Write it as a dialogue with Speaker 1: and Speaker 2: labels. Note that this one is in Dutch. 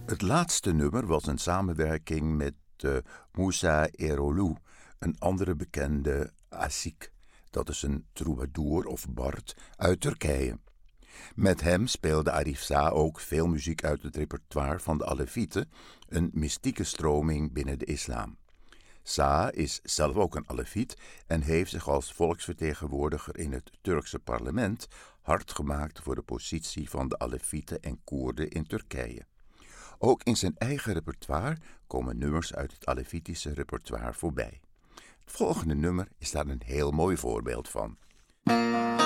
Speaker 1: Het laatste nummer was een samenwerking met Musa Erolou, een andere bekende asik. Dat is een troubadour of bard uit Turkije. Met hem speelde Arif Sa ook veel muziek uit het repertoire van de Alevieten, een mystieke stroming binnen de islam. Sa is zelf ook een Aleviet en heeft zich als volksvertegenwoordiger in het Turkse parlement hard gemaakt voor de positie van de Alevieten en Koerden in Turkije. Ook in zijn eigen repertoire komen nummers uit het Alevitische repertoire voorbij. Het volgende nummer is daar een heel mooi voorbeeld van.